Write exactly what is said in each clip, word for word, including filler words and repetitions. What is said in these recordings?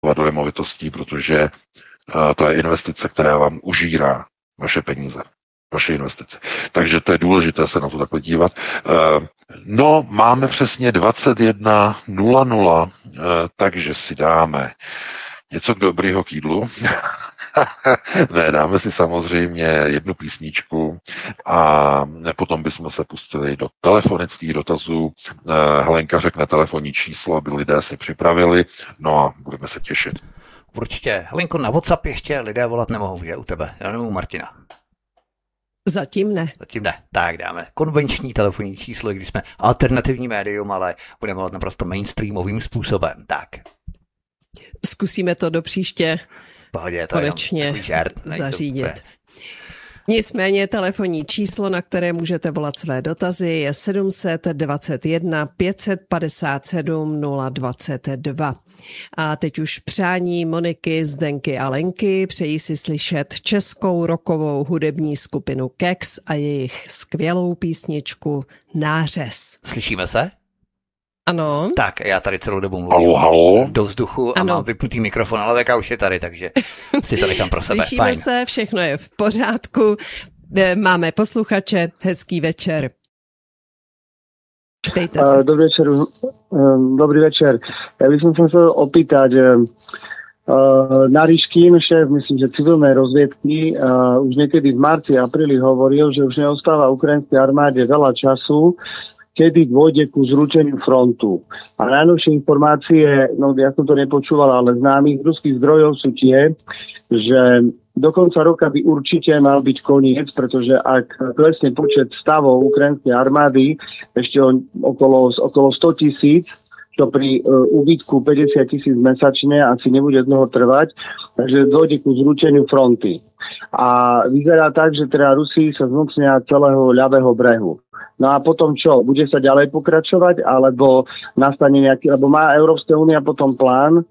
do nemovitostí, protože uh, to je investice, která vám užírá vaše peníze, vaše investice. Takže to je důležité se na to takhle dívat. Uh, no, máme přesně dvacet jedna nula nula, uh, takže si dáme něco dobrýho k jídlu. Ne, dáme si samozřejmě jednu písničku a potom bychom se pustili do telefonických dotazů. Helenka řekne telefonní číslo, aby lidé si připravili, no a budeme se těšit. Určitě. Helenko, na WhatsApp ještě lidé volat nemohou, je u tebe, já nevím, Martina. Zatím ne. Zatím ne. Tak dáme konvenční telefonní číslo, když jsme alternativní médium, ale budeme volat naprosto mainstreamovým způsobem. Tak. Zkusíme to do příště. Pohodě, to konečně žart, zařídit. Nicméně telefonní číslo, na které můžete volat své dotazy, je sedm set dvacet jedna pět set padesát sedm nula dvacet dva. A teď už přání Moniky, Zdenky a Lenky. Přejí si slyšet českou rockovou hudební skupinu Kex a jejich skvělou písničku Nářez. Slyšíme se? Ano. Tak, já tady celou dobu mluvím halo, halo. do vzduchu a ano. Mám vypnutý mikrofon, ale Veka už je tady, takže si to nechám pro sebe. Slyšíme Fajn. se, všechno je v pořádku. Máme posluchače, hezký večer. Ptejte se. Uh, dobrý večer. Um, dobrý večer. Ja by som sa chcel opýtať, uh, Naryškin, šéf, myslím, že civilnej rozviedky, uh, už niekedy v marci, apríli hovoril, že už neostáva ukrajinskej armáde veľa času, kedy dôjde ku zručeniu frontu. A najnovšie informácie, no ja som to nepočúval, ale známych ruských zdrojov sú tie, že do konca roka by určite mal byť koniec, pretože ak klesne počet stavov ukrajinskej armády ešte okolo, okolo sto tisíc, to pri uh, úbytku päťdesiat tisíc mesačne asi nebude dlho trvať, takže dôjde ku zručeniu fronty. A vyzerá tak, že teda Rusi sa zmocnia celého ľavého brehu. No a potom čo? Bude sa ďalej pokračovať, alebo nastane nejaký, lebo má Európska únia potom plán,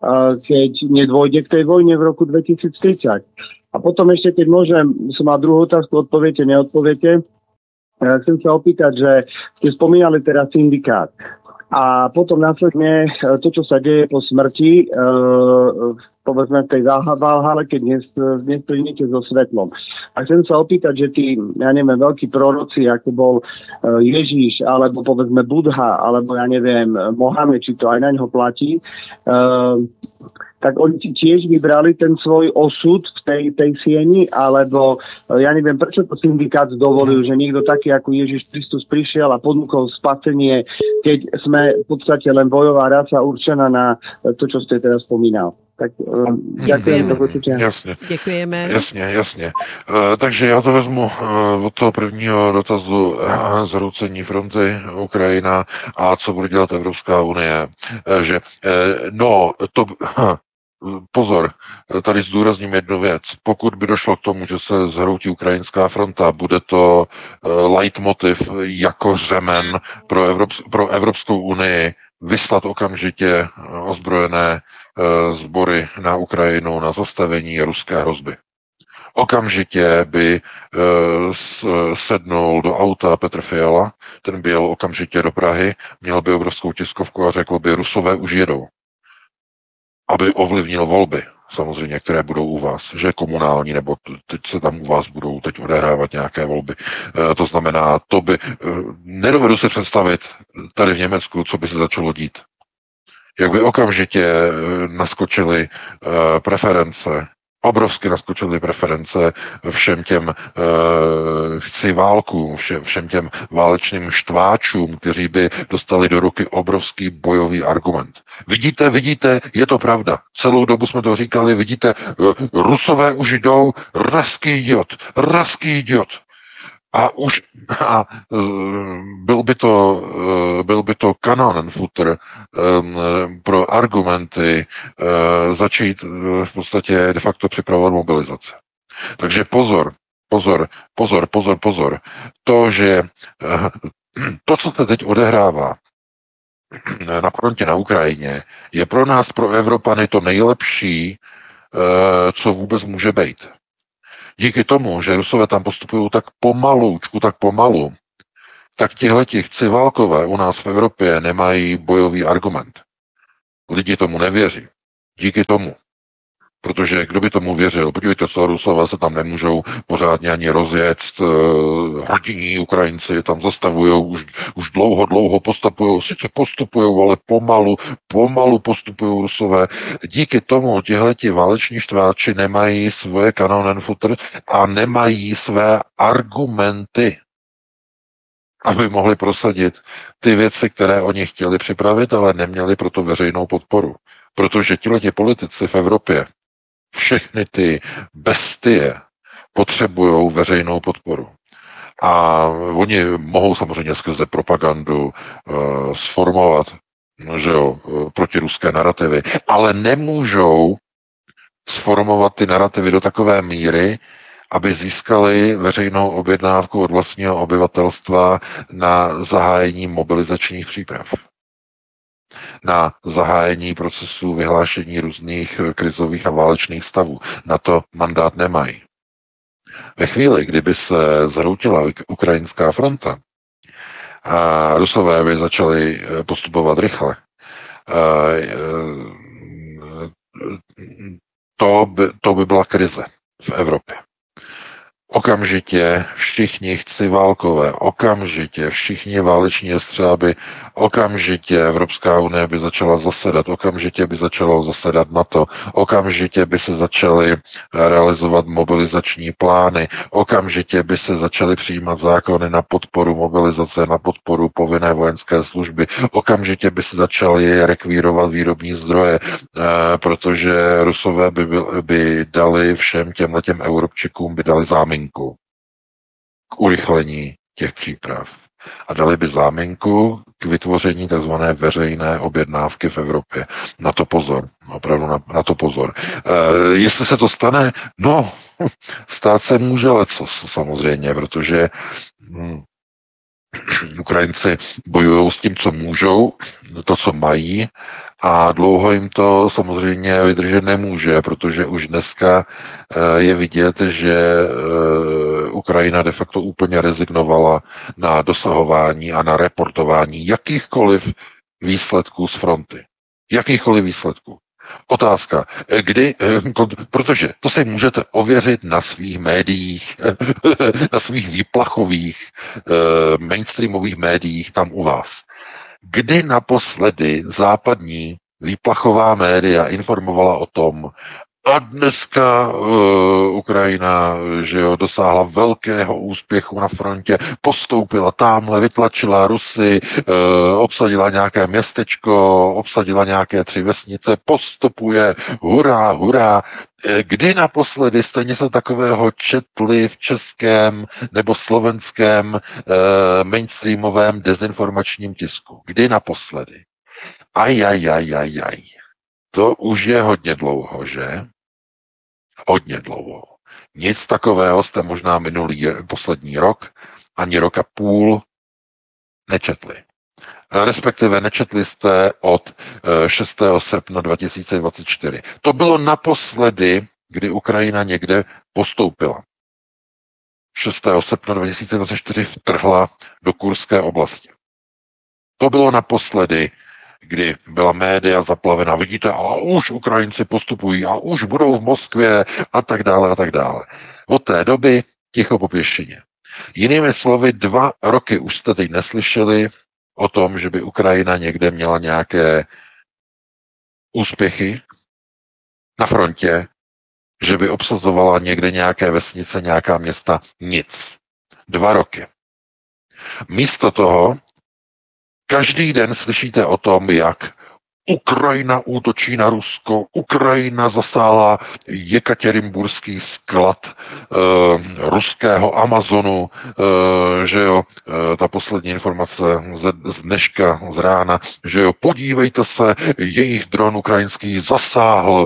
keď nedôjde k tej vojne v roku dvetisíctridsať. A potom ešte, keď môžem, som mal druhú otázku, odpoviete, neodpoviete. Chcem sa opýtať, že ste spomínali teraz syndikát. A potom následne to, čo sa deje po smrti, e, povedzme v tej Valhale, keď nesplníte so svetlom. A chcem sa opýtať, že tí, ja neviem, veľkí proroci, ako bol Ježíš, alebo povedzme Budha, alebo ja neviem, Mohamed, či to aj na ňo platí, e, tak oni tiež vybrali ten svoj osud v tej, tej sieni, alebo ja neviem, prečo to syndikát dovolil, že niekto taký ako Ježiš Kristus prišiel a ponúkol spasenie, keď sme v podstate len bojová ráca určená na to, čo ste teraz spomínal. Tak um, ďakujem. Jasně. Děkujeme. Jasně, jasně. Uh, takže já to vezmu uh, od toho prvního dotazu uh, zhroucení fronty Ukrajina a co bude dělat Evropská unie. Uh, že, uh, no, to... Uh, Pozor, tady zdůrazním jednu věc. Pokud by došlo k tomu, že se zhroutí ukrajinská fronta, bude to uh, leitmotiv jako řemen pro, Evrops- pro Evropskou unii vyslat okamžitě ozbrojené uh, sbory na Ukrajinu na zastavení ruské hrozby. Okamžitě by uh, sednul do auta Petr Fiala, ten by jel okamžitě do Prahy, měl by obrovskou tiskovku a řekl by, Rusové už jedou. Aby ovlivnil volby, samozřejmě, které budou u vás, že komunální, nebo teď se tam u vás budou teď odehrávat nějaké volby. E, to znamená, to by, e, nedovedu si představit tady v Německu, co by se začalo dít. Jak by okamžitě e, naskočily e, preference, obrovsky naskočily preference všem těm e, chci válku, všem, všem těm válečným štváčům, kteří by dostali do ruky obrovský bojový argument. Vidíte, vidíte, je to pravda. Celou dobu jsme to říkali, vidíte, Rusové už jdou, raský idiot, raský idiot. A už a byl by to, byl by to kanonenfutter pro argumenty začít v podstatě de facto připravovat mobilizace. Takže pozor, pozor, pozor, pozor, pozor. To, že to, co se teď odehrává na frontě na Ukrajině, je pro nás, pro Evropany, to nejlepší, co vůbec může být. Díky tomu, že Rusové tam postupují tak pomaloučku, tak pomalu, tak tihleti civalkové u nás v Evropě nemají bojový argument. Lidi tomu nevěří. Díky tomu. Protože kdo by tomu věřil? Podívejte se, Rusové se tam nemůžou pořádně ani rozjet, hrdiní Ukrajinci tam zastavují, už, už dlouho, dlouho postupují, sice postupují, ale pomalu, pomalu postupují Rusové. Díky tomu tihleti váleční štváči nemají svoje Kanonenfutter a nemají své argumenty, aby mohli prosadit ty věci, které oni chtěli připravit, ale neměli proto veřejnou podporu. Protože tihleti politici v Evropě, všechny ty bestie potřebují veřejnou podporu. A oni mohou samozřejmě skrze propagandu uh, sformovat, že jo, protiruské narrativy, ale nemůžou sformovat ty narrativy do takové míry, aby získali veřejnou objednávku od vlastního obyvatelstva na zahájení mobilizačních příprav, na zahájení procesů vyhlášení různých krizových a válečných stavů. Na to mandát nemají. Ve chvíli, kdyby se zhroutila ukrajinská fronta a Rusové by začali postupovat rychle, to by, to by byla krize v Evropě. Okamžitě všichni chciválkové, okamžitě všichni váleční jestřáby, okamžitě Evropská unie by začala zasedat, okamžitě by začalo zasedat NATO, okamžitě by se začaly realizovat mobilizační plány, okamžitě by se začaly přijímat zákony na podporu mobilizace, na podporu povinné vojenské služby, okamžitě by se začaly rekvírovat výrobní zdroje, protože Rusové by, by, by dali všem těmhletěm Evropčikům by dali záminku k urychlení těch příprav. A dali by záminku k vytvoření tzv. Veřejné objednávky v Evropě. Na to pozor. Opravdu na, na to pozor. E, jestli se to stane, no, stát se může lecos samozřejmě, protože hm, Ukrajinci bojují s tím, co můžou, to, co mají, a dlouho jim to samozřejmě vydržet nemůže, protože už dneska je vidět, že Ukrajina de facto úplně rezignovala na dosahování a na reportování jakýchkoliv výsledků z fronty. Jakýchkoliv výsledků. Otázka, kdy, protože to si můžete ověřit na svých médiích, na svých výplachových mainstreamových médiích tam u vás. Kdy naposledy západní výplachová média informovala o tom, a dneska uh, Ukrajina, že jo, dosáhla velkého úspěchu na frontě, postoupila tamhle, vytlačila Rusy, uh, obsadila nějaké městečko, obsadila nějaké tři vesnice, postupuje, hurá, hurá. Kdy naposledy jste něco takového četli v českém nebo slovenském uh, mainstreamovém dezinformačním tisku? Kdy naposledy? Aj, aj, aj, aj, aj. To už je hodně dlouho, že? Hodně dlouho. Nic takového jste možná minulý poslední rok, ani rok a půl nečetli. Respektive nečetli jste od šestého srpna dva tisíce dvacet čtyři. To bylo naposledy, kdy Ukrajina někde postoupila. šestého srpna dva tisíce dvacet čtyři vtrhla do Kurské oblasti. To bylo naposledy, kdy byla média zaplavena, vidíte, a už Ukrajinci postupují, a už budou v Moskvě, a tak dále, a tak dále. Od té doby ticho po pěšině. Jinými slovy, dva roky už jste teď neslyšeli o tom, že by Ukrajina někde měla nějaké úspěchy na frontě, že by obsazovala někde nějaké vesnice, nějaká města, nic. Dva roky. Místo toho každý den slyšíte o tom, jak Ukrajina útočí na Rusko, Ukrajina zasáhla jekatěrinburský sklad e, ruského Amazonu, e, že jo, e, ta poslední informace z, z dneška, z rána, že jo, podívejte se, jejich dron ukrajinský zasáhl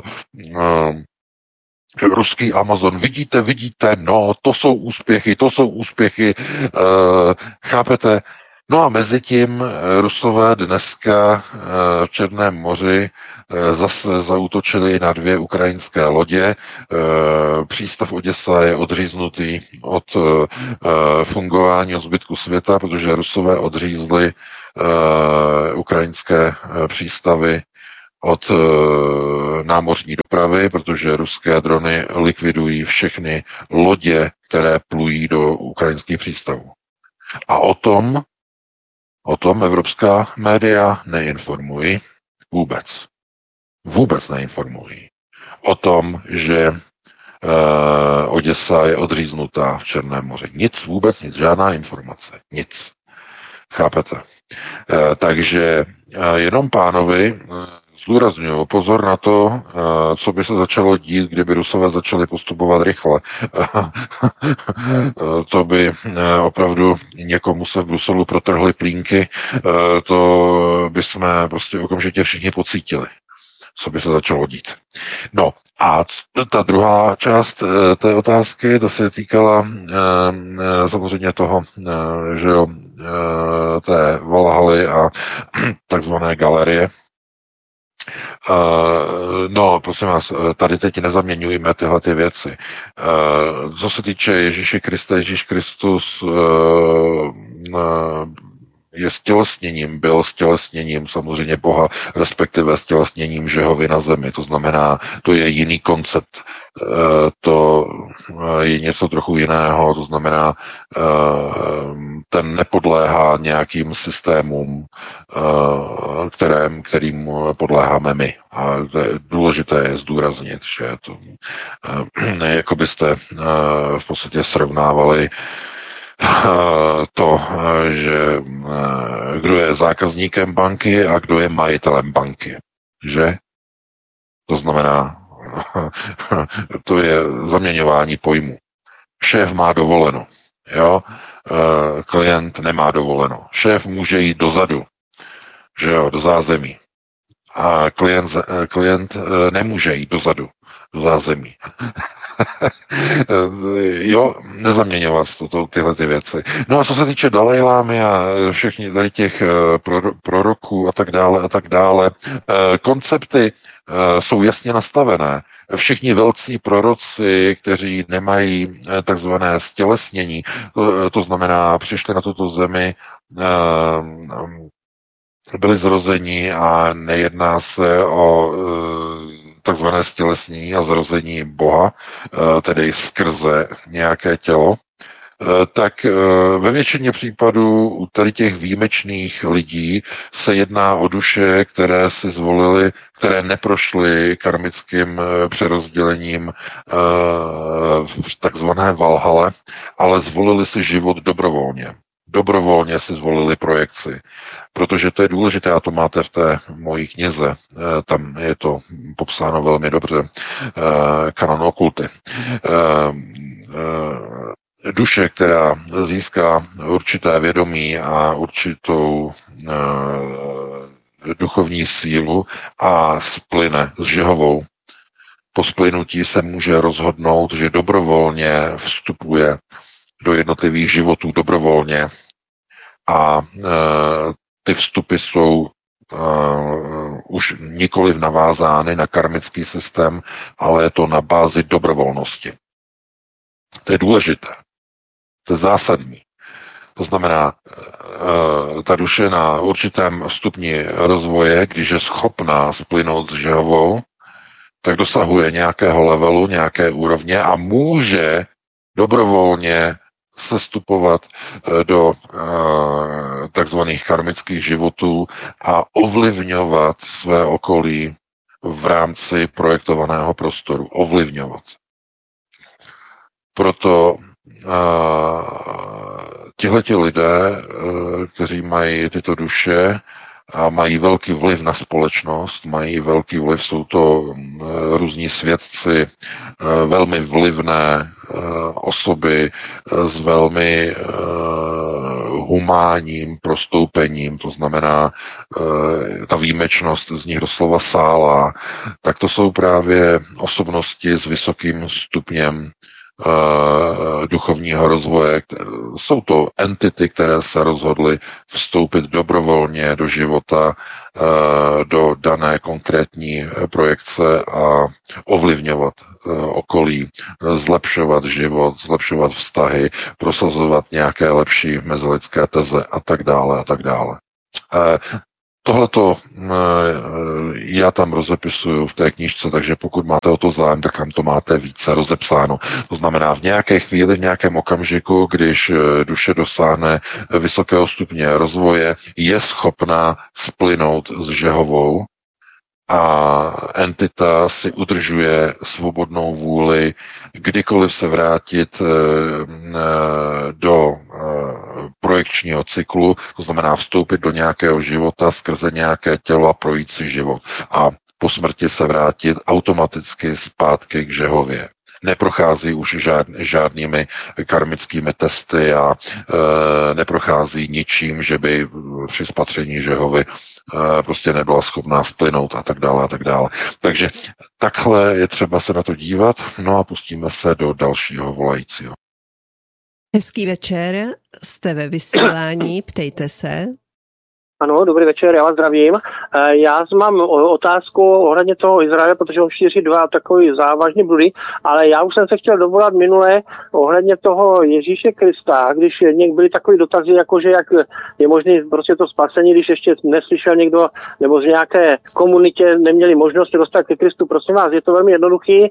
e, ruský Amazon. Vidíte, vidíte, no, to jsou úspěchy, to jsou úspěchy, e, chápete? No a mezi tím Rusové dneska v Černém moři zase zaútočili na dvě ukrajinské lodě. Přístav Oděsa je odříznutý od fungování zbytku světa, protože Rusové odřízli ukrajinské přístavy od námořní dopravy, protože ruské drony likvidují všechny lodě, které plují do ukrajinských přístavů. A o tom, o tom evropská média neinformují vůbec. Vůbec neinformují. O tom, že uh, Oděsa je odříznutá v Černém moři. Nic, vůbec nic, žádná informace. Nic. Chápete? Uh, takže uh, jenom pánovi uh, zdůrazňuji pozor na to, uh, co by se začalo dít, kdyby Rusové začali postupovat rychle. To by uh, opravdu někomu se v Bruselu protrhly plínky, uh, to by jsme prostě okamžitě všichni pocítili, co by se začalo dít. No a ta druhá část e, té otázky, ta se týkala e, samozřejmě toho, e, že jo, e, té Valhaly a takzvané galerie. Uh, no, prosím vás, tady teď nezaměňujeme tyhle ty věci. Uh, co se týče Ježíše Krista, Ježíš Kristus uh, uh, je stělesněním, byl stělesněním samozřejmě Boha, respektive stělesněním Žehovy na zemi. To znamená, to je jiný koncept. To je něco trochu jiného, to znamená, ten nepodléhá nějakým systémům, kterým, kterým podléháme my. A důležité je zdůraznit, že to jako byste v podstatě srovnávali to, že kdo je zákazníkem banky a kdo je majitelem banky. Že? To znamená, to je zaměňování pojmu. Šéf má dovoleno, jo? Klient nemá dovoleno. Šéf může jít dozadu, že jo, do zázemí. A klient, klient nemůže jít dozadu, do zázemí. Jo, nezaměňovat toto, tyhle ty věci. No a co se týče Dalajlámy a všech tady těch proroků a tak dále a tak dále, koncepty jsou jasně nastavené. Všichni velcí proroci, kteří nemají takzvané stělesnění, to, to znamená, přišli na tuto zemi, byli zrozeni a nejedná se o takzvané stělesnění a zrození Boha, tedy skrze nějaké tělo, tak ve většině případů u tady těch výjimečných lidí se jedná o duše, které si zvolili, které neprošly karmickým přerozdělením v takzvané Valhale, ale zvolili si život dobrovolně. Dobrovolně si zvolili projekci, protože to je důležité, a to máte v té mojí knize, tam je to popsáno velmi dobře, Kanon okulty. Duše, která získá určité vědomí a určitou duchovní sílu a splyne s Žehovou, po splynutí se může rozhodnout, že dobrovolně vstupuje do jednotlivých životů dobrovolně a e, ty vstupy jsou e, už nikoliv navázány na karmický systém, ale je to na bázi dobrovolnosti. To je důležité. To je zásadní. To znamená, e, ta duše na určitém stupni rozvoje, když je schopná splynout s Žehovou, tak dosahuje nějakého levelu, nějaké úrovně a může dobrovolně sestupovat do uh, takzvaných karmických životů a ovlivňovat své okolí v rámci projektovaného prostoru. Ovlivňovat. Proto uh, tihleti lidé, uh, kteří mají tyto duše a mají velký vliv na společnost, mají velký vliv, jsou to různí svědci, velmi vlivné osoby s velmi humánním prostoupením, to znamená ta výjimečnost z nich doslova sála, tak to jsou právě osobnosti s vysokým stupněm duchovního rozvoje. Jsou to entity, které se rozhodly vstoupit dobrovolně do života, do dané konkrétní projekce a ovlivňovat okolí, zlepšovat život, zlepšovat vztahy, prosazovat nějaké lepší mezilidské teze a tak dále a tak dále. Tohleto já tam rozepisuju v té knížce, takže pokud máte o to zájem, tak tam to máte více rozepsáno. To znamená v nějaké chvíli, v nějakém okamžiku, když duše dosáhne vysokého stupně rozvoje, je schopná splynout s Žehovou a entita si udržuje svobodnou vůli kdykoliv se vrátit do projekčního cyklu, to znamená vstoupit do nějakého života skrze nějaké tělo a projít si život a po smrti se vrátit automaticky zpátky k Žehově. Neprochází už žád, žádnými karmickými testy a e, neprochází ničím, že by při spatření Žehovy e, prostě nebyla schopná splynout a tak dále a tak dále. Takže takhle je třeba se na to dívat, no a pustíme se do dalšího volajícího. Hezký večer, jste ve vysílání, ptejte se. Ano, dobrý večer, já vás zdravím. Já mám otázku ohledně toho Izraele, protože on šíří dva takový závažný bludy, ale já už jsem se chtěl dovolat minule ohledně toho Ježíše Krista, když někdy byly takový dotazy, jakože jak je možné prostě to spasení, když ještě neslyšel někdo, nebo z nějaké komunitě neměli možnost dostat ke Kristu. Prosím vás, je to velmi jednoduchý.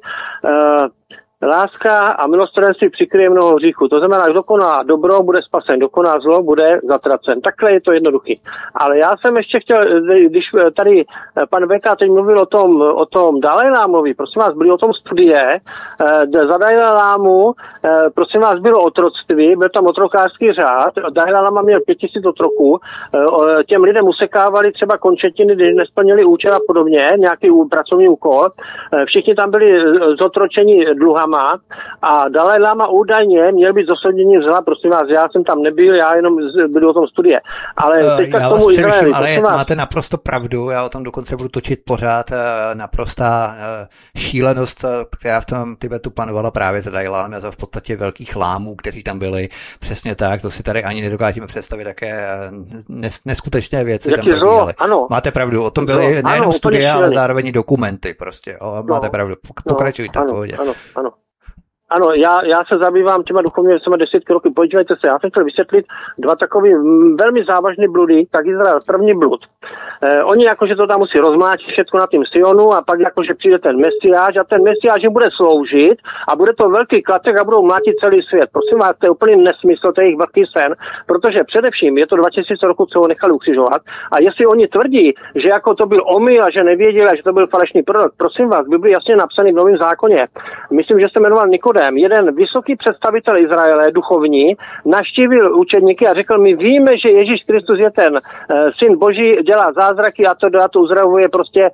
Láska a milosrdenství přikryje mnoho hříchů. To znamená, kdo koná dobro, bude spasen, kdo koná zlo, bude zatracen. Takhle je to jednoduchý. Ale já jsem ještě chtěl, když tady pan Beka teď mluvil o tom, o tom Dalajlámovi, prosím vás, byly o tom studie, za Dalajlámu, prosím vás, bylo otroctví, byl tam otrokářský řád, Dalajláma měl pět tisíc otroků, těm lidem usekávali třeba končetiny, když nesplnili účel a podobně, nějaký pracovní úkol, všichni tam byli zotročeni dluhama, a Dalajláma údajně měl být zosodění zla, prosím vás, já jsem tam nebyl, já jenom byl o tom studie. Ale teďka já k tomu Izraeli, ale vás... máte naprosto pravdu, já o tom dokonce budu točit pořád, naprostá šílenost, která v tom Tibetu panovala právě za Dalajlámy a za v podstatě velkých lámů, kteří tam byli, přesně tak, to si tady ani nedokážeme představit, také neskutečné věci Jak tam zlo, ano. Máte pravdu, o tom byly zlo, nejenom ano, studie, ale zároveň dokumenty prostě, o, máte no, pravdu, pokračujte no, v pohodě. Ano, ano. Ano, já, já se zabývám těma duchovními věcmi desítky roky. Podívejte se, já jsem chtěl vysvětlit dva takový velmi závažný bludy. Tak Izrael, první blud. Eh, oni jakože to tam musí rozmlátit všechno na tím Sionu a pak jakože přijde ten Mesiáš a ten Mesiáš jim bude sloužit a bude to velký klacek a budou mlátit celý svět. Prosím vás, to je úplný nesmysl, to je jejich velký sen, protože především je to dva tisíce roků, co ho nechali ukřižovat a jestli oni tvrdí, že jako to byl omyl a že nevěděli a že to byl falešný prorok, prosím vás, Bibli jasně napsaný v Novém zákoně. Myslím, že se jmenoval Nikodem. Jeden vysoký představitel Izraele, duchovní, navštívil učedníky a řekl, my víme, že Ježíš Kristus je ten uh, syn Boží, dělá zázraky a to, a to uzdravuje, prostě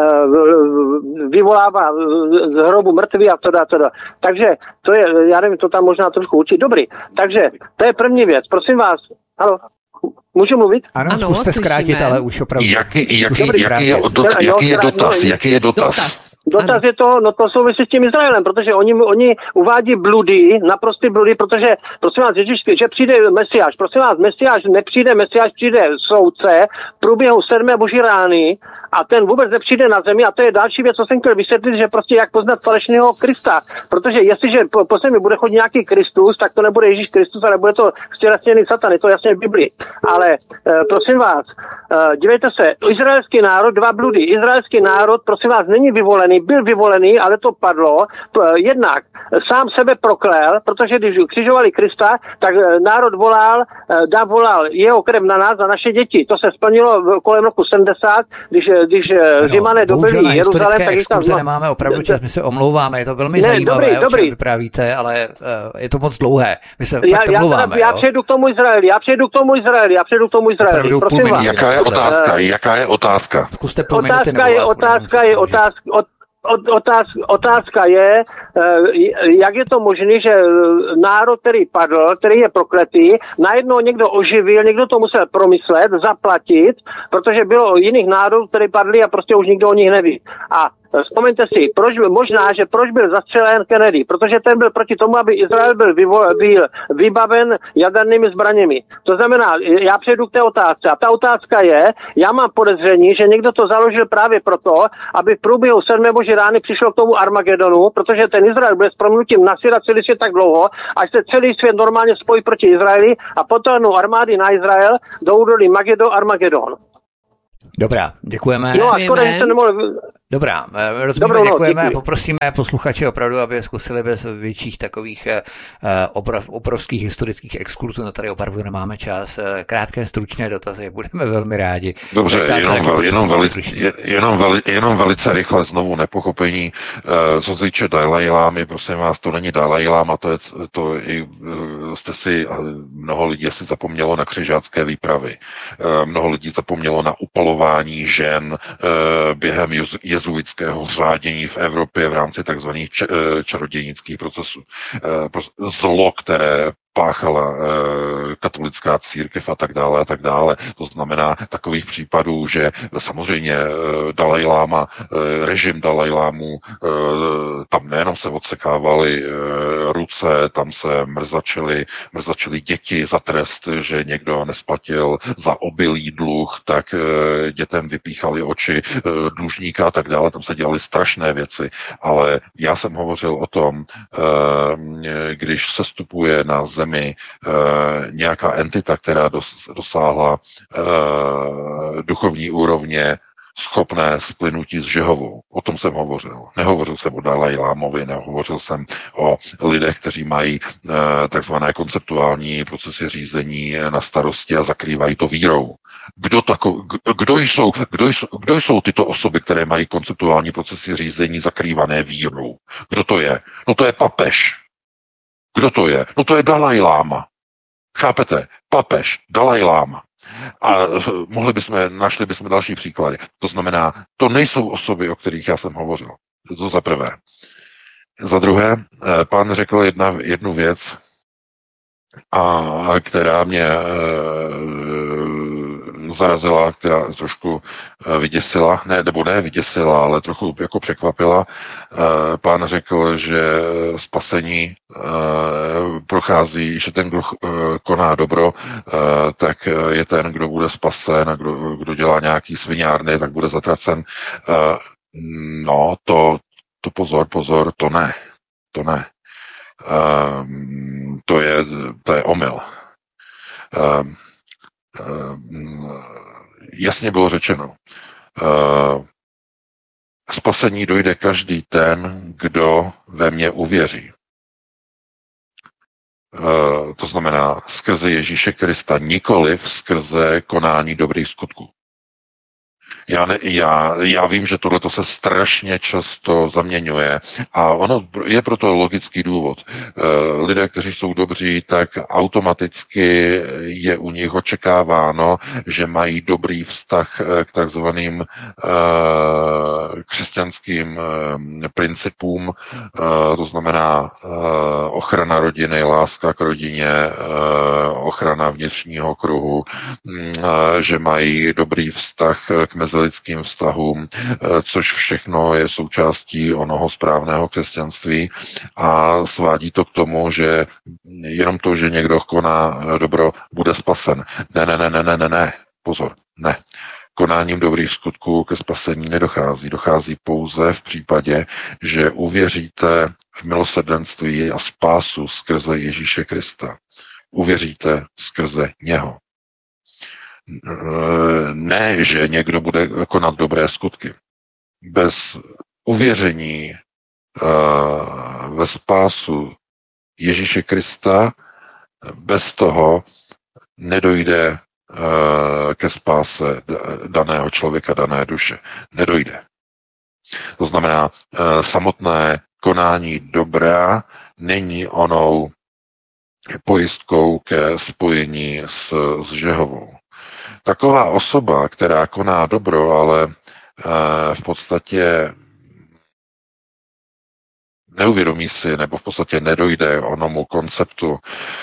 uh, vyvolává z hrobu mrtvý a to, a to. Takže to je, já nevím, to tam možná trošku učit. Dobrý, takže to je první věc. Prosím vás, halo. Můžu mluvit? Ano, ano zkuste zkrátit, ale už opravdu. Jaký, jaký, jaký, jaký, je, do, jaký je dotaz? Jaký je dotaz? Dotaz, dotaz je to, no to souvisí s tím Izraelem, protože oni, oni uvádí bludy, naprostý bludy, protože, prosím vás, Ježíš, že přijde Mesiáš. Prosím vás, Mesiáš nepřijde, Mesiáš přijde soudce v průběhu sedmé boží rány a ten vůbec nepřijde na zemi a to je další věc, co jsem chtěl vysvětlit, že prostě jak poznat falešného Krista. Protože jestliže po, po zemi bude chodit nějaký Kristus, tak to nebude Ježíš Kristus, ale bude to stělesněný Satan, je to jasně v Biblii. Ale e, prosím vás, e, dívejte se, izraelský národ, dva bludy, izraelský národ, prosím vás, není vyvolený, byl vyvolený, ale to padlo, e, jednak sám sebe proklel, protože když křižovali Krista, tak e, národ volal, e, Dáv volal jeho krev na nás, za naše děti. To se splnilo kolem roku sedmdesát, když, když ano, Římané dobili Jeruzalém, tak jich tam... No, nemáme opravdu čas, my se omlouváme, je to velmi ne, zajímavé, dobrý, o čem vyprávíte, ale uh, je to moc dlouhé. My se já, já, omlouváme, já přejdu k tomu Izraeli, já přejdu k tomu Izraeli, já přejdu k tomu Izraeli. Prosím vás. Jaká je otázka? Jaká je otázka? Zkuste půl otázka minuty, je, otázka je, otázka, od, Otázka, otázka je, jak je to možné, že národ, který padl, který je prokletý, najednou někdo oživil, někdo to musel promyslet, zaplatit, protože bylo jiných národů, který padli a prostě už nikdo o nich neví. A vzpomeňte si, proč, možná, že proč byl zastřelen Kennedy, protože ten byl proti tomu, aby Izrael byl, vyvo, byl vybaven jadernými zbraněmi. To znamená, já přejdu k té otázce. A ta otázka je, já mám podezření, že někdo to založil právě proto, aby v průběhu sedmé boží rány přišlo k tomu Armagedonu, protože ten Izrael bude s prominutím nasírat celý svět tak dlouho, až se celý svět normálně spojí proti Izraeli a potom armády na Izrael do údolí Magedo Armagedon. Dobrá, děkujeme. No a škoda, že jste nemohli... Dobrá, rozumíme, děkujeme a poprosíme posluchače opravdu, aby zkusili bez větších takových obrov, obrovských historických exkurzů, no tady opravdu nemáme čas, krátké stručné dotazy, budeme velmi rádi. Dobře, jenom, vel, jenom, velice, jenom, veli, jenom velice rychle znovu nepochopení, co se týče Dalaj Lámy, prosím vás, to není Dalaj Láma, to je, to i, jste si, mnoho lidí si zapomnělo na křižácké výpravy, mnoho lidí zapomnělo na upalování žen během jezuitského řádění v Evropě v rámci takzvaných čarodějnických procesů. Zlo, které páchala e, katolická církev a tak dále a tak dále. To znamená takových případů, že samozřejmě e, Dalaj Láma, e, režim Dalaj Lámu, e, tam nejenom se odsekávaly e, ruce, tam se mrzačily, mrzačily děti za trest, že někdo nesplatil za obilý dluh, tak e, dětem vypíchali oči e, dlužníka a tak dále. Tam se dělaly strašné věci. Ale já jsem hovořil o tom, e, když se vstupuje na zemi zemi e, nějaká entita, která dos, dosáhla e, duchovní úrovně schopné splynutí s Žehovou. O tom jsem hovořil. Nehovořil jsem o Dalaj Lámovi, nehovořil jsem o lidech, kteří mají e, takzvané konceptuální procesy řízení na starosti a zakrývají to vírou. Kdo, tako, kdo, jsou, kdo, jsou, kdo jsou tyto osoby, které mají konceptuální procesy řízení zakrývané vírou? Kdo to je? No to je papež. Kdo to je? No to je Dalaj Láma. Chápete? Papež, Dalaj Láma. A mohli bychom, našli bychom další příklady. To znamená, to nejsou osoby, o kterých já jsem hovořil. To za prvé. Za druhé, pán řekl jedna, jednu věc, a která mě e, zarazila, která trošku e, vyděsila, ne, nebo ne vyděsila, ale trochu jako překvapila. E, pán řekl, že spasení e, prochází, že ten, kdo e, koná dobro, e, tak je ten, kdo bude spasen a kdo, kdo dělá nějaký sviňárny, tak bude zatracen. E, no, to, to pozor, pozor, to ne. To ne. Um, to je, to je omyl. Um, um, jasně bylo řečeno, uh, spasení dojde každý ten, kdo ve mně uvěří. Uh, to znamená skrze Ježíše Krista, nikoliv skrze konání dobrých skutků. Já, ne, já, já vím, že tohleto se strašně často zaměňuje a ono je proto logický důvod. Lidé, kteří jsou dobří, tak automaticky je u nich očekáváno, že mají dobrý vztah k takzvaným uh, křesťanským uh, principům, uh, to znamená uh, ochrana rodiny, láska k rodině, uh, ochrana vnitřního kruhu, uh, že mají dobrý vztah k mezilidským vztahům, což všechno je součástí onoho správného křesťanství a svádí to k tomu, že jenom to, že někdo koná dobro, bude spasen. Ne, ne, ne, ne, ne, ne, ne, pozor, ne. Konáním dobrých skutků ke spasení nedochází. Dochází pouze v případě, že uvěříte v milosrdenství a spásu skrze Ježíše Krista. Uvěříte skrze něho. Ne, že někdo bude konat dobré skutky. Bez uvěření uh, ve spásu Ježíše Krista, bez toho nedojde uh, ke spáse daného člověka, dané duše. Nedojde. To znamená, uh, samotné konání dobrá není onou pojistkou ke spojení s, s Žehovou. Taková osoba, která koná dobro, ale e, v podstatě neuvědomí si, nebo v podstatě nedojde onomu konceptu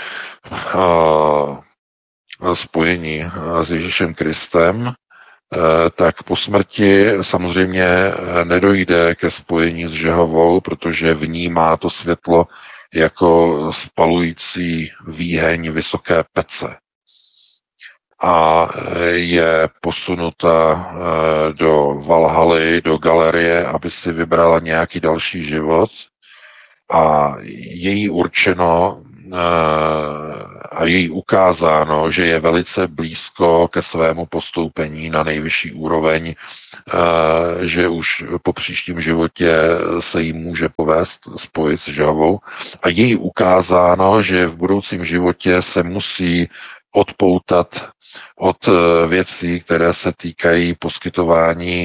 e, spojení s Ježíšem Kristem, e, tak po smrti samozřejmě nedojde ke spojení s Žehovou, protože vnímá to světlo jako spalující výheň vysoké pece. A je posunuta do Valhaly, do galerie, aby si vybrala nějaký další život a její určeno a její ukázáno, že je velice blízko ke svému postoupení na nejvyšší úroveň, že už po příštím životě se jí může povést spojit s Jehovou a její ukázáno, že v budoucím životě se musí odpoutat od věcí, které se týkají poskytování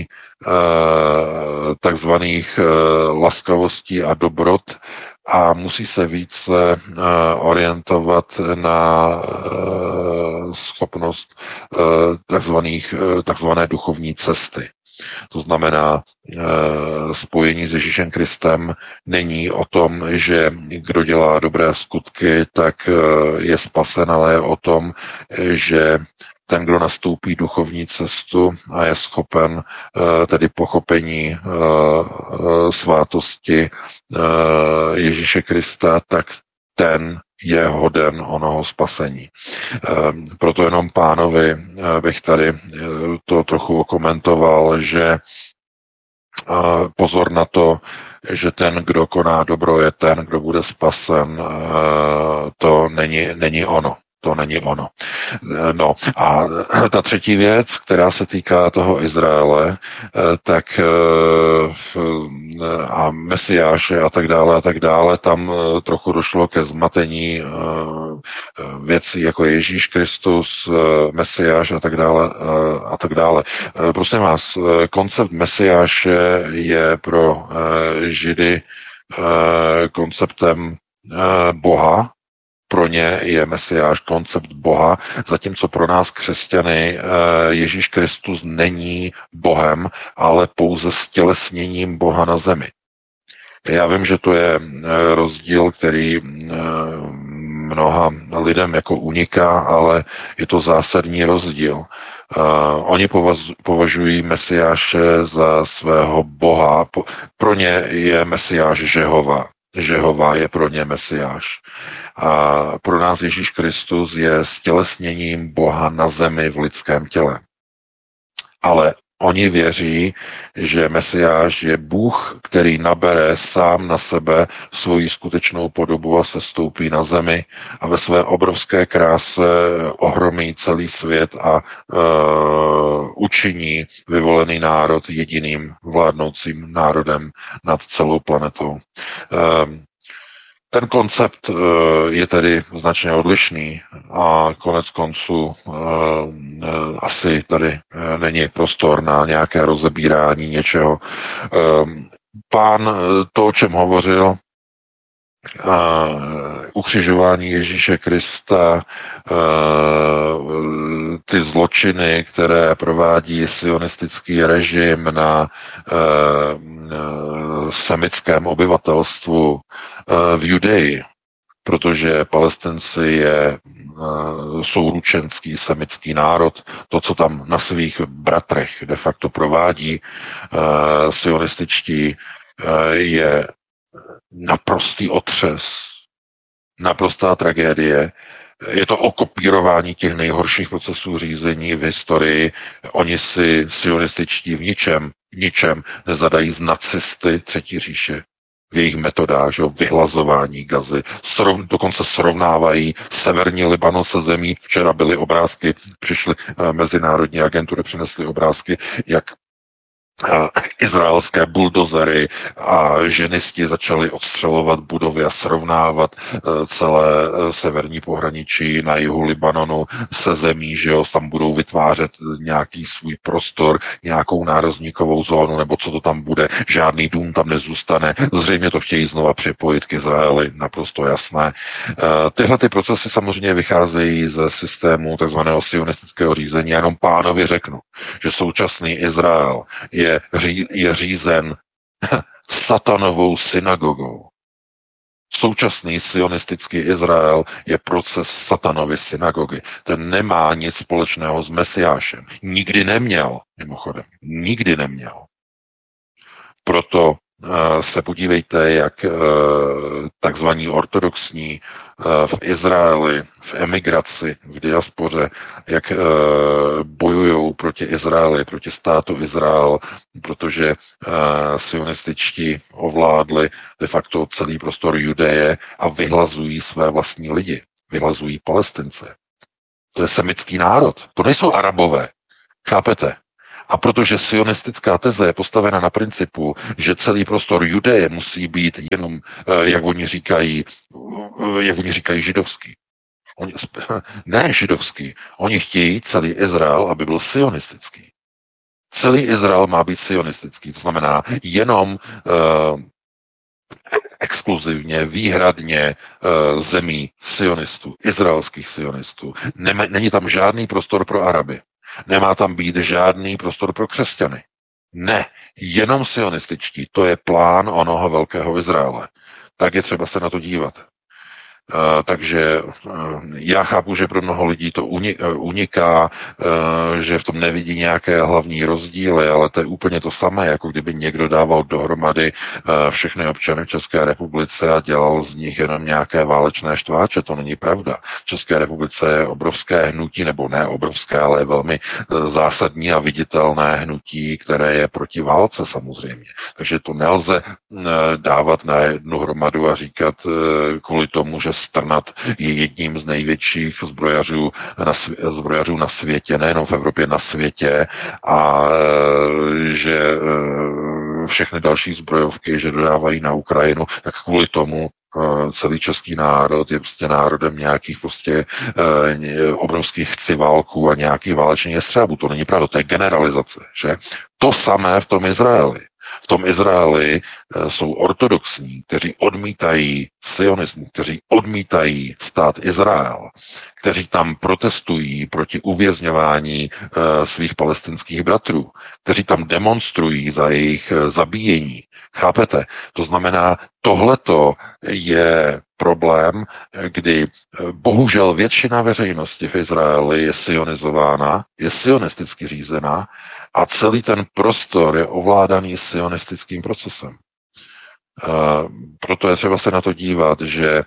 takzvaných laskavostí a dobrot a musí se více orientovat na schopnost takzvaných, takzvané duchovní cesty. To znamená, spojení s Ježíšem Kristem není o tom, že kdo dělá dobré skutky, tak je spasen, ale je o tom, že ten, kdo nastoupí duchovní cestu a je schopen tedy pochopení svátosti Ježíše Krista, tak ten je hoden onoho spasení. Proto jenom pánovi bych tady to trochu okomentoval, že pozor na to, že ten, kdo koná dobro, je ten, kdo bude spasen. To není, není ono. To není ono. No a ta třetí věc, která se týká toho Izraele, tak a Mesiáše a tak dále a tak dále, tam trochu došlo ke zmatení věcí jako Ježíš Kristus, Mesiáš a tak dále a tak dále. Prosím vás, koncept Mesiáše je pro Židy konceptem Boha. Pro ně je Mesiáš koncept Boha, zatímco pro nás křesťany Ježíš Kristus není Bohem, ale pouze stělesněním Boha na zemi. Já vím, že to je rozdíl, který mnoha lidem jako uniká, ale je to zásadní rozdíl. Oni považují Mesiáše za svého Boha. Pro ně je Mesiáš Žehova. Žehova je pro ně Mesiáš. A pro nás Ježíš Kristus je stělesněním Boha na zemi v lidském těle. Ale oni věří, že Mesiáš je Bůh, který nabere sám na sebe svoji skutečnou podobu a sestoupí na zemi a ve své obrovské kráse ohromí celý svět a uh, učiní vyvolený národ jediným vládnoucím národem nad celou planetou. Uh, Ten koncept je tedy značně odlišný a konec konců asi tady není prostor na nějaké rozebírání něčeho. Pán to, o čem hovořil, ukřižování Ježíše Krista, ty zločiny, které provádí sionistický režim na semickém obyvatelstvu v Judeji, protože Palestinci je souručenský semický národ. To, co tam na svých bratrech de facto provádí sionističtí, je naprostý otřes, naprostá tragédie. Je to okopírování těch nejhorších procesů řízení v historii. Oni si sionističtí v ničem, v ničem nezadají z nacisty Třetí říše v jejich metodách, že, vyhlazování Gazy. Srov, dokonce srovnávají severní Libanon se zemí. Včera byly obrázky, přišly mezinárodní agentury, přinesly obrázky, jak izraelské buldozery a ženisti začali odstřelovat budovy a srovnávat celé severní pohraničí na jihu Libanonu se zemí, že jo, tam budou vytvářet nějaký svůj prostor, nějakou nárazníkovou zónu, nebo co to tam bude, žádný dům tam nezůstane, zřejmě to chtějí znova připojit k Izraeli, naprosto jasné. Tyhle ty procesy samozřejmě vycházejí ze systému tzv. Sionistického řízení. Já jenom pánovi řeknu, že současný Izrael je Je, je řízen satanovou synagogou. Současný sionistický Izrael je proces satanovy synagogy. Ten nemá nic společného s Mesiášem. Nikdy neměl, mimochodem. Nikdy neměl. Proto se podívejte, jak takzvaní ortodoxní v Izraeli, v emigraci, v diaspoře, jak bojují proti Izraeli, proti státu Izrael, protože sionističtí ovládli de facto celý prostor Judeje a vyhlazují své vlastní lidi, vyhlazují Palestince. To je semický národ, to nejsou Arabové, chápete? A protože sionistická teze je postavena na principu, že celý prostor Judeje musí být jenom, jak oni říkají, jak oni říkají, židovský. Oni, ne židovský. Oni chtějí celý Izrael, aby byl sionistický. Celý Izrael má být sionistický. To znamená jenom uh, exkluzivně, výhradně uh, zemí sionistů, izraelských sionistů. Neme, není tam žádný prostor pro Araby. Nemá tam být žádný prostor pro křesťany. Ne, jenom sionističtí. To je plán onoho velkého Izraele. Tak je třeba se na to dívat. Uh, takže uh, já chápu, že pro mnoho lidí to uniká, uh, že v tom nevidí nějaké hlavní rozdíly, ale to je úplně to samé, jako kdyby někdo dával dohromady uh, všechny občany v České republice a dělal z nich jenom nějaké válečné štváče. To není pravda. V České republice je obrovské hnutí, nebo ne obrovské, ale je velmi uh, zásadní a viditelné hnutí, které je proti válce samozřejmě. Takže to nelze uh, dávat na jednu hromadu a říkat uh, kvůli tomu, že Strnad je jedním z největších zbrojařů na, svě- zbrojařů na světě, nejenom v Evropě, na světě, a e, že e, všechny další zbrojovky, že dodávají na Ukrajinu, tak kvůli tomu e, celý český národ je prostě národem nějakých prostě e, obrovských chciválků a nějakých válečných jestřábů. To není pravda, to je generalizace, že? To samé v tom Izraeli. V tom Izraeli jsou ortodoxní, kteří odmítají sionismu, kteří odmítají stát Izrael, kteří tam protestují proti uvězňování e, svých palestinských bratrů, kteří tam demonstrují za jejich e, zabíjení. Chápete? To znamená, tohleto je problém, kdy e, bohužel většina veřejnosti v Izraeli je sionizována, je sionisticky řízená, a celý ten prostor je ovládaný sionistickým procesem. Uh, proto je třeba se na to dívat, že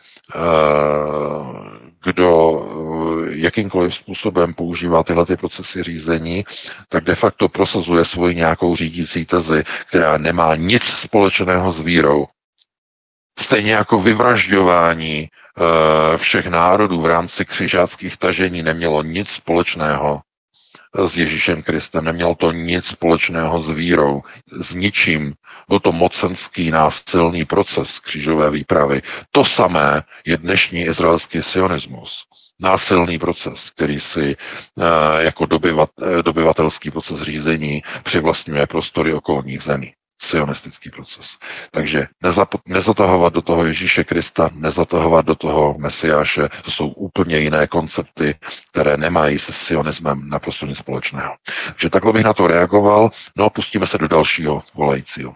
uh, kdo uh, jakýmkoliv způsobem používá tyhle ty procesy řízení, tak de facto prosazuje svoji nějakou řídící tezi, která nemá nic společného s vírou. Stejně jako vyvražďování uh, všech národů v rámci křižáckých tažení nemělo nic společného s Ježíšem Kristem, nemělo to nic společného s vírou, s ničím. Byl to mocenský násilný proces křížové výpravy. To samé je dnešní izraelský sionismus. Násilný proces, který si uh, jako dobyvat, dobyvatelský proces řízení přivlastňuje prostory okolních zemí. Sionistický proces. Takže nezap- nezatahovat do toho Ježíše Krista, nezatahovat do toho Mesiáše, to jsou úplně jiné koncepty, které nemají se sionismem naprosto nic společného. Takže takhle bych na to reagoval. No a pustíme se do dalšího volajícího.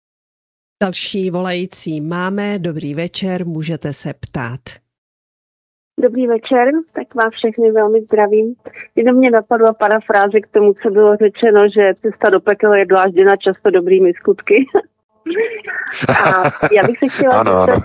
Další volající máme. Dobrý večer, můžete se ptát. Dobrý večer, tak vás všechny velmi zdravím. Jenom mě napadla parafráze k tomu, co bylo řečeno, že cesta do pekel je dlážděna často dobrými skutky. A já bych se chtěla... Ano, ano.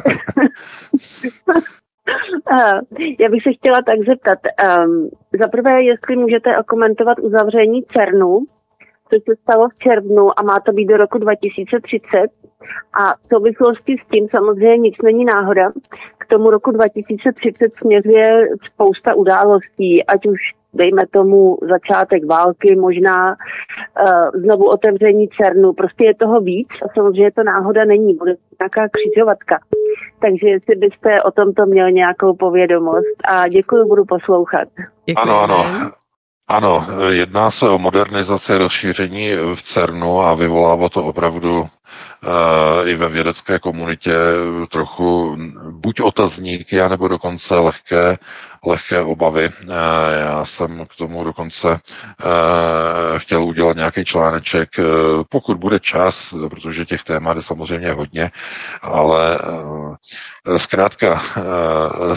Já bych se chtěla tak zeptat. Um, za prvé, jestli můžete okomentovat uzavření CERNu, což se stalo v červnu a má to být do roku dva tisíce třicet. A v souvislosti s tím samozřejmě nic není náhoda. K tomu roku dva tisíce třicet směřuje spousta událostí, ať už dejme tomu začátek války, možná uh, znovu otevření CERNu. Prostě je toho víc a samozřejmě to náhoda není, bude nějaká křižovatka. Takže jestli byste o tomto měl nějakou povědomost. A děkuji, budu poslouchat. Děkujeme. Ano, ano. Ano, jedná se o modernizaci, rozšíření v CERNu a vyvolává to opravdu uh, i ve vědecké komunitě trochu buď otazníky, anebo dokonce lehké, lehké obavy. Uh, já jsem k tomu dokonce uh, chtěl udělat nějaký článeček, uh, pokud bude čas, protože těch témat je samozřejmě hodně, ale uh, zkrátka uh,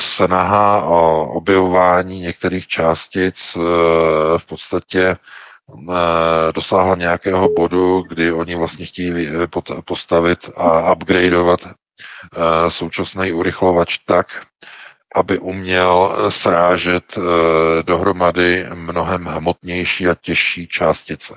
snaha o objevování některých částic uh, v podstatě dosáhla nějakého bodu, kdy oni vlastně chtějí postavit a upgradeovat současný urychlovač tak, aby uměl srážet dohromady mnohem hmotnější a těžší částice.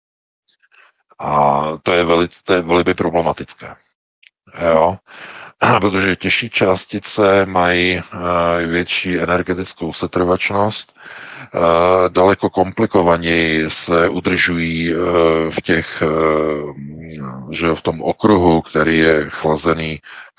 A to je, veli, to je velmi problematické. Jo? Protože těžší částice mají větší energetickou setrvačnost, daleko komplikovaněji se udržují v těch, že v tom okruhu, který je chlazený